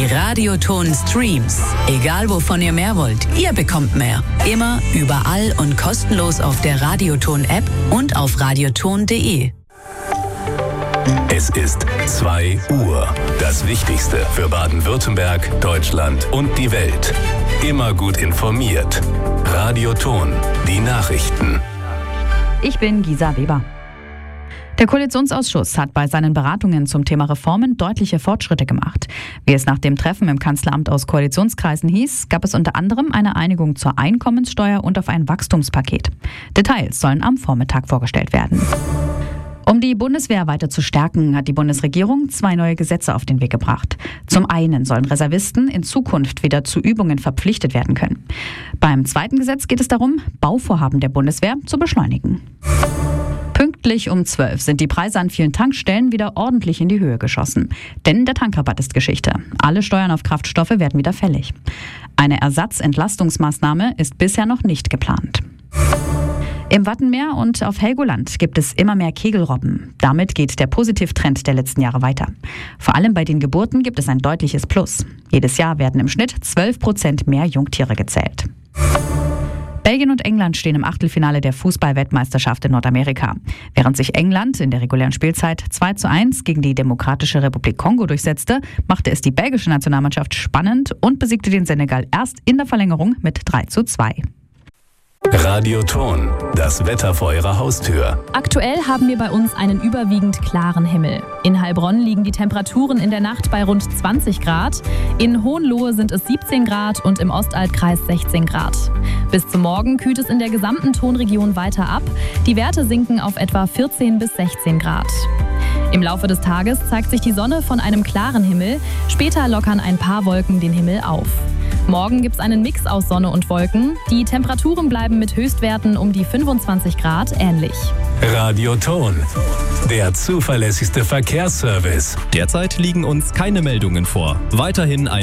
Radioton Streams. Egal wovon ihr mehr wollt, ihr bekommt mehr. Immer, überall und kostenlos auf der Radioton App und auf radioton.de. Es ist 2 Uhr. Das Wichtigste für Baden-Württemberg, Deutschland und die Welt. Immer gut informiert. Radioton, die Nachrichten. Ich bin Gisa Weber. Der Koalitionsausschuss hat bei seinen Beratungen zum Thema Reformen deutliche Fortschritte gemacht. Wie es nach dem Treffen im Kanzleramt aus Koalitionskreisen hieß, gab es unter anderem eine Einigung zur Einkommenssteuer und auf ein Wachstumspaket. Details sollen am Vormittag vorgestellt werden. Um die Bundeswehr weiter zu stärken, hat die Bundesregierung 2 neue Gesetze auf den Weg gebracht. Zum einen sollen Reservisten in Zukunft wieder zu Übungen verpflichtet werden können. Beim zweiten Gesetz geht es darum, Bauvorhaben der Bundeswehr zu beschleunigen. Pünktlich um 12 sind die Preise an vielen Tankstellen wieder ordentlich in die Höhe geschossen. Denn der Tankrabatt ist Geschichte. Alle Steuern auf Kraftstoffe werden wieder fällig. Eine Ersatzentlastungsmaßnahme ist bisher noch nicht geplant. Im Wattenmeer und auf Helgoland gibt es immer mehr Kegelrobben. Damit geht der Positivtrend der letzten Jahre weiter. Vor allem bei den Geburten gibt es ein deutliches Plus. Jedes Jahr werden im Schnitt 12% mehr Jungtiere gezählt. Belgien und England stehen im Achtelfinale der Fußball-Weltmeisterschaft in Nordamerika. Während sich England in der regulären Spielzeit 2:1 gegen die Demokratische Republik Kongo durchsetzte, machte es die belgische Nationalmannschaft spannend und besiegte den Senegal erst in der Verlängerung mit 3:2. Radioton, das Wetter vor Ihrer Haustür. Aktuell haben wir bei uns einen überwiegend klaren Himmel. In Heilbronn liegen die Temperaturen in der Nacht bei rund 20 Grad. In Hohenlohe sind es 17 Grad und im Ostaltkreis 16 Grad. Bis zum Morgen kühlt es in der gesamten Tonregion weiter ab. Die Werte sinken auf etwa 14 bis 16 Grad. Im Laufe des Tages zeigt sich die Sonne von einem klaren Himmel. Später lockern ein paar Wolken den Himmel auf. Morgen gibt es einen Mix aus Sonne und Wolken. Die Temperaturen bleiben mit Höchstwerten um die 25 Grad ähnlich. Radioton, der zuverlässigste Verkehrsservice. Derzeit liegen uns keine Meldungen vor. Weiterhin ein